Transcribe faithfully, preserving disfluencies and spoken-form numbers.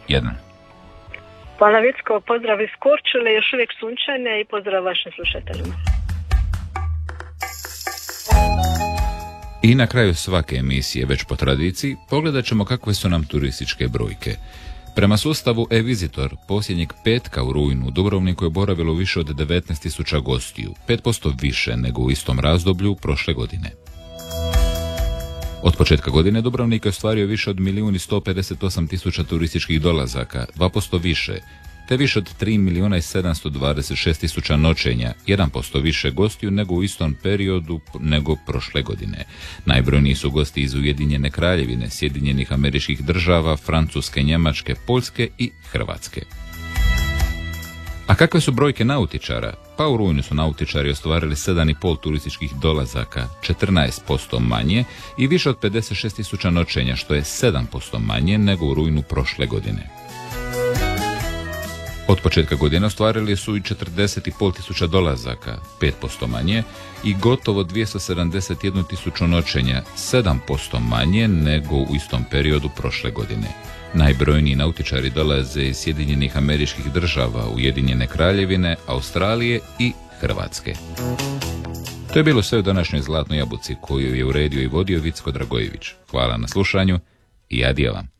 jedan. Hvala Vicko, pozdrav iz Korčule, još uvijek sunčane i pozdrav vašim slušateljima. I na kraju svake emisije, već po tradiciji, pogledat ćemo kakve su nam turističke brojke. Prema sustavu e-Visitor, posljednjeg petka u rujnu u Dubrovniku je boravilo više od devetnaest tisuća gostiju, pet posto više nego u istom razdoblju prošle godine. Od početka godine Dubrovnik je ostvario više od milijun i sto pedeset osam tisuća turističkih dolazaka, dva posto više, te više od tri milijuna i sedamsto dvadeset šest tisuća noćenja, jedan posto više gostiju nego u istom periodu nego prošle godine. Najbrojniji su gosti iz Ujedinjene Kraljevine, Sjedinjenih Američkih Država, Francuske, Njemačke, Poljske i Hrvatske. A kakve su brojke nautičara? Pa u rujnu su nautičari ostvarili sedam i pol turističkih dolazaka, četrnaest posto manje i više od pedeset šest tisuća noćenja, što je sedam posto manje nego u rujnu prošle godine. Od početka godine ostvarili su i četrdeset i pol tisuća dolazaka, pet posto manje, i gotovo dvjesto sedamdeset jednu tisuću noćenja, sedam posto manje nego u istom periodu prošle godine. Najbrojniji nautičari dolaze iz Sjedinjenih Američkih Država, Ujedinjene Kraljevine, Australije i Hrvatske. To je bilo sve u današnjoj Zlatnoj jabuci koju je uredio i vodio Vicko Dragojević. Hvala na slušanju i adijo vam.